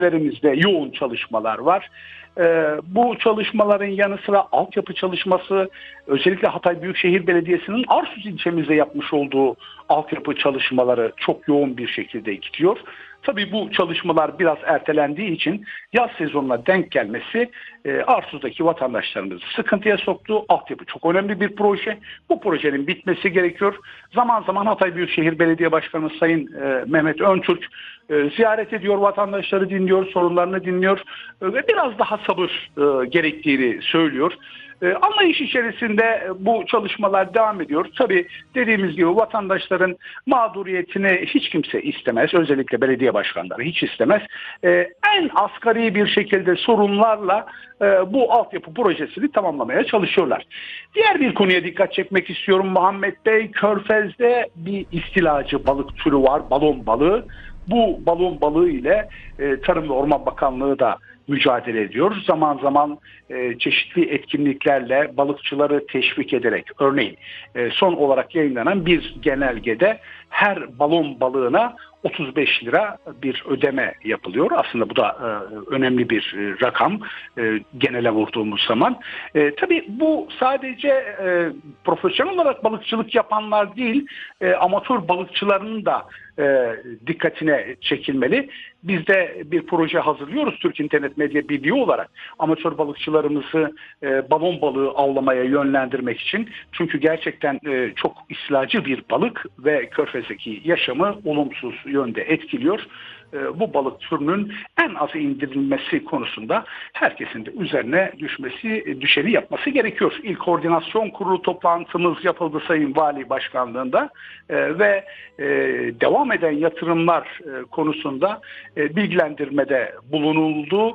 Üstlerimizde yoğun çalışmalar var. Bu çalışmaların yanı sıra altyapı çalışması, özellikle Hatay Büyükşehir Belediyesi'nin Arsuz ilçemizde yapmış olduğu altyapı çalışmaları çok yoğun bir şekilde gidiyor. Tabii bu çalışmalar biraz ertelendiği için yaz sezonuna denk gelmesi Arsuz'daki vatandaşlarımızı sıkıntıya soktu. Altyapı çok önemli bir proje. Bu projenin bitmesi gerekiyor. Zaman zaman Hatay Büyükşehir Belediye Başkanı Sayın Mehmet Öntürk ziyaret ediyor, vatandaşları dinliyor, sorunlarını dinliyor ve biraz daha sabır gerektiğini söylüyor. Anlayış içerisinde bu çalışmalar devam ediyor. Tabii dediğimiz gibi vatandaşların mağduriyetini hiç kimse istemez. Özellikle belediye başkanları hiç istemez. En asgari bir şekilde sorunlarla bu altyapı projesini tamamlamaya çalışıyorlar. Diğer bir konuya dikkat çekmek istiyorum Muhammed Bey. Körfez'de bir istilacı balık türü var, balon balığı. Bu balon balığı ile Tarım ve Orman Bakanlığı da mücadele ediyor. Zaman zaman çeşitli etkinliklerle balıkçıları teşvik ederek, örneğin son olarak yayınlanan bir genelgede her balon balığına 35 lira bir ödeme yapılıyor. Aslında bu da önemli bir rakam genele vurduğumuz zaman. Tabii bu sadece profesyonel olarak balıkçılık yapanlar değil, amatör balıkçıların da dikkatine çekilmeli. Biz de bir proje hazırlıyoruz Türk İnternet Medya Birliği olarak. Amatör balıkçılarımızı balon balığı avlamaya yönlendirmek için. Çünkü gerçekten çok istilacı bir balık ve Körfez'deki yaşamı olumsuz yönde etkiliyor. Bu balık türünün en azı indirilmesi konusunda herkesin de üzerine düşeni yapması gerekiyor. İlk koordinasyon kurulu toplantımız yapıldı Sayın Vali Başkanlığında ve devam eden yatırımlar konusunda bilgilendirmede bulunuldu.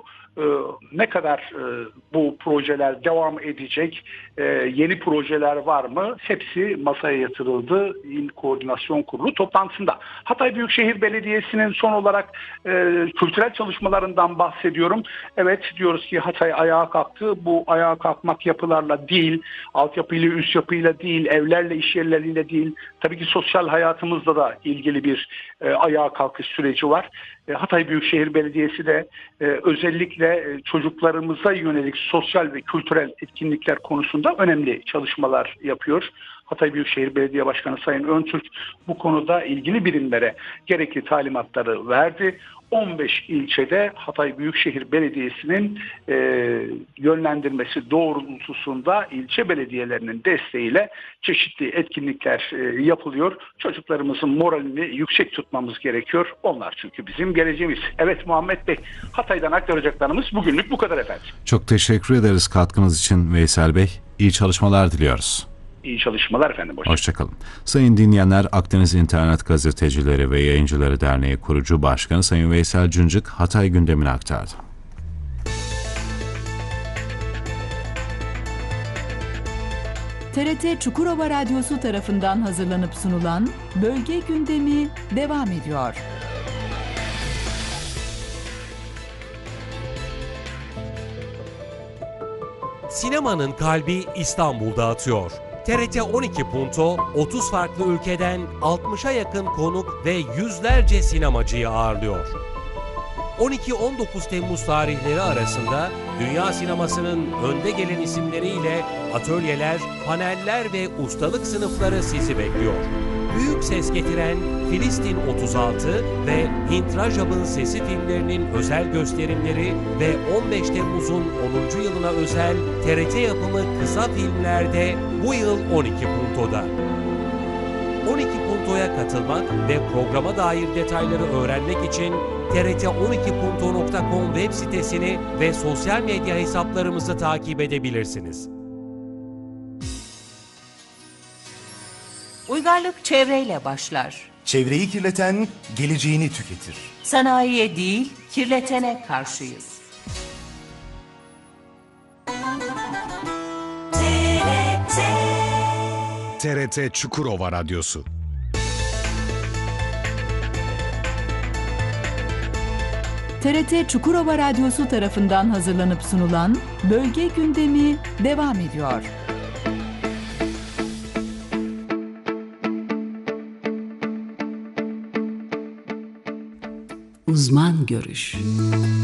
Ne kadar bu projeler devam edecek, yeni projeler var mı? Hepsi masaya yatırıldı İl Koordinasyon Kurulu toplantısında. Hatay Büyükşehir Belediyesi'nin son olarak kültürel çalışmalarından bahsediyorum. Evet, diyoruz ki Hatay ayağa kalktı. Bu ayağa kalkmak yapılarla değil, altyapıyla, üst yapıyla değil, evlerle, iş yerleriyle değil. Tabii ki sosyal hayatımızla da ilgili bir ayağa kalkış süreci var. Hatay Büyükşehir Belediyesi de özellikle çocuklarımıza yönelik sosyal ve kültürel etkinlikler konusunda önemli çalışmalar yapıyor. Hatay Büyükşehir Belediye Başkanı Sayın Öntürk bu konuda ilgili birimlere gerekli talimatları verdi. 15 ilçede Hatay Büyükşehir Belediyesi'nin yönlendirmesi doğrultusunda ilçe belediyelerinin desteğiyle çeşitli etkinlikler yapılıyor. Çocuklarımızın moralini yüksek tutmamız gerekiyor. Onlar çünkü bizim geleceğimiz. Evet Muhammed Bey, Hatay'dan aktaracaklarımız bugünlük bu kadar efendim. Çok teşekkür ederiz katkınız için Veysel Bey. İyi çalışmalar diliyoruz. İyi çalışmalar efendim. Hoşçakalın. Sayın dinleyenler, Akdeniz İnternet Gazetecileri ve Yayıncıları Derneği kurucu başkanı Sayın Veysel Cıncık Hatay gündemini aktardı. TRT Çukurova Radyosu tarafından hazırlanıp sunulan Bölge Gündemi devam ediyor. Sinemanın kalbi İstanbul'da atıyor. TRT 12 Punto 30 farklı ülkeden 60'a yakın konuk ve yüzlerce sinemacıyı ağırlıyor. 12-19 Temmuz tarihleri arasında dünya sinemasının önde gelen isimleriyle atölyeler, paneller ve ustalık sınıfları sizi bekliyor. Büyük ses getiren Filistin 36 ve Hint Rajab'ın Sesi filmlerinin özel gösterimleri ve 15 Temmuz'un 10. yılına özel TRT yapımı kısa filmlerde bu yıl 12 Punto'da. 12 Punto'ya katılmak ve programa dair detayları öğrenmek için trt12punto.com web sitesini ve sosyal medya hesaplarımızı takip edebilirsiniz. Uygarlık çevreyle başlar. Çevreyi kirleten geleceğini tüketir. Sanayiye değil, kirletene karşıyız. TRT Çukurova Radyosu. TRT Çukurova Radyosu tarafından hazırlanıp sunulan Bölge Gündemi devam ediyor. Uzman görüş.